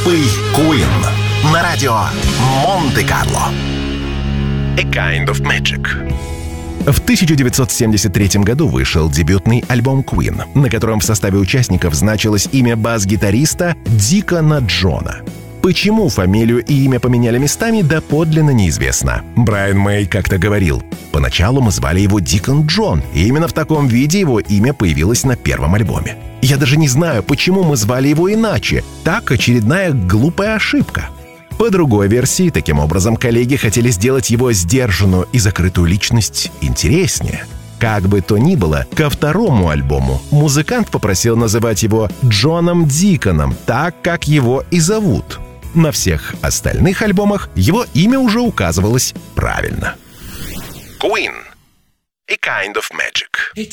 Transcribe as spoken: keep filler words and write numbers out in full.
группой Queen на радио Монте-Карло. A Kind of Magic. В тысяча девятьсот семьдесят третьем году вышел дебютный альбом Queen, на котором в составе участников значилось имя бас-гитариста Дикона Джона. Почему фамилию и имя поменяли местами, доподлинно неизвестно. Брайан Мэй как-то говорил: «Поначалу мы звали его Дикон Джон, и именно в таком виде его имя появилось на первом альбоме. Я даже не знаю, почему мы звали его иначе. Так, очередная глупая ошибка». По другой версии, таким образом, коллеги хотели сделать его сдержанную и закрытую личность интереснее. Как бы то ни было, ко второму альбому музыкант попросил называть его Джоном Диконом, так как его и зовут. На всех остальных альбомах его имя уже указывалось правильно. Queen. A Kind of Magic.